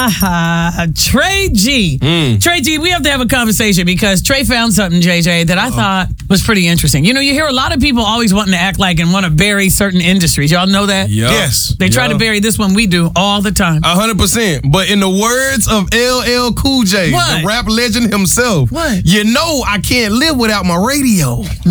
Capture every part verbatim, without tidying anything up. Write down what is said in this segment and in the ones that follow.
Ah, Trey G. Mm. Trey G, we have to have a conversation because Trey found something, J J, that I Uh-oh. thought was pretty interesting. You know, you hear a lot of people always wanting to act like and want to bury certain industries. Y'all know that? Yep. Yes. They try yep. to bury this one. We do all the time. A hundred percent. But in the words of L L Cool J, what? the rap legend himself, what? You know I can't live without my radio. Mm-hmm.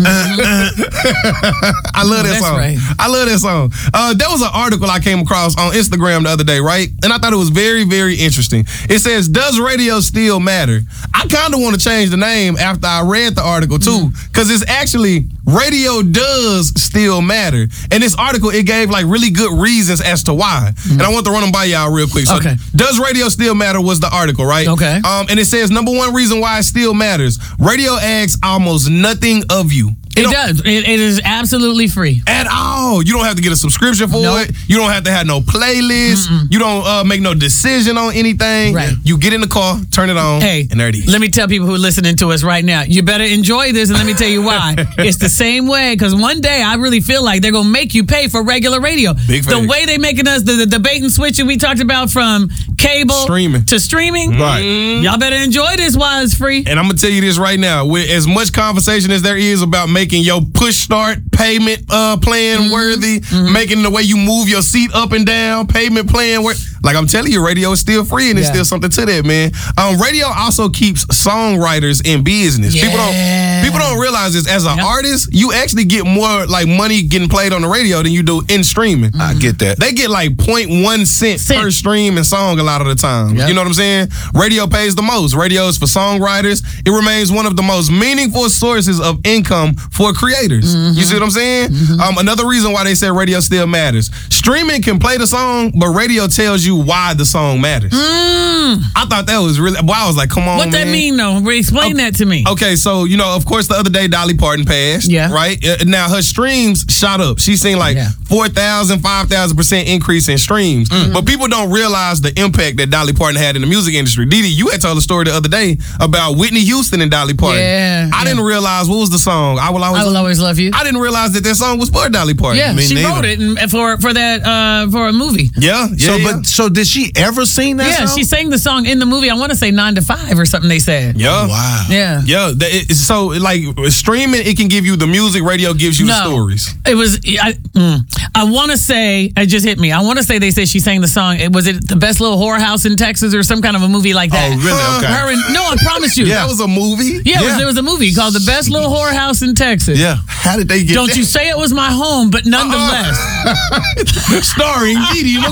I love that That's song. Right. I love that song. Uh, there was an article I came across on Instagram the other day, right? And I thought it was very, very interesting. It says, does radio still matter? I kind of want to change the name after I read the article too, because mm-hmm. it's actually radio does still matter. And this article, it gave like really good reasons as to why. Mm-hmm. And I want to run them by y'all real quick. So, okay. Does radio still matter was the article, right? Okay. Um, and it says, number one reason why it still matters, radio asks almost nothing of you. It, it does. It, it is absolutely free. At all. You don't have to get a subscription for nope. it. You don't have to have no playlist. Mm-mm. You don't uh, make no decision on anything. Right. You get in the car, turn it on, hey, and there it is. Let me tell people who are listening to us right now, you better enjoy this, and let me tell you why. It's the same way, because one day I really feel like they're going to make you pay for regular radio. Big the facts. way they making us, the, the, the bait and switch that we talked about from cable streaming. to streaming. Right. Mm-hmm. Y'all better enjoy this while it's free. And I'm going to tell you this right now. With as much conversation as there is about making your push start payment uh, plan mm-hmm. worthy, mm-hmm. making the way you move your seat up and down, payment plan worthy. Like I'm telling you, radio is still free, and yeah. it's still something to that, man. Um, radio also keeps songwriters in business. Yeah. People don't people don't realize this. As an yep. artist, you actually get more like money getting played on the radio than you do in streaming. Mm-hmm. I get that. They get like zero point one cent, cent per stream and song a lot of the time. Yep. You know what I'm saying? Radio pays the most. Radio is for songwriters. It remains one of the most meaningful sources of income for creators. Mm-hmm. You see what I'm saying? Mm-hmm. Um, another reason why they say radio still matters. Streaming can play the song, but radio tells you why the song matters. Mm. I thought that was really, well, I was like, come on, What man. that mean, though? Explain okay. that to me. Okay, so, you know, of course, the other day, Dolly Parton passed. Yeah. Right? Uh, now, her streams shot up. She's seen like yeah. four thousand, five thousand percent increase in streams. Mm-hmm. But people don't realize the impact that Dolly Parton had in the music industry. Didi, you had told a story the other day about Whitney Houston and Dolly Parton. Yeah. I yeah. didn't realize, what was the song? I Will Always, I will always Love You. I didn't realize that that song was for Dolly Parton. Yeah, she neither. wrote it and for for that uh, for a movie. Yeah, yeah. So, yeah. but so did she ever sing that yeah, song? she sang the song in the movie. I want to say nine to five or something they said. Yeah. Oh, wow. Yeah. Yeah. It, so, like, streaming, it can give you the music. Radio gives you no, the stories. It was, I, mm, I want to say, it just hit me. I want to say they said she sang the song. It, was it The Best Little Whorehouse in Texas or some kind of a movie like that? Oh, really? Okay. Her and, no, I promise you. Yeah. That was a movie? Yeah, yeah. It was, there was a movie called The Best Little Whorehouse in Texas. Yeah. How did they get Don't that? you say it was my home, but nonetheless. Uh-uh. Starring Didi.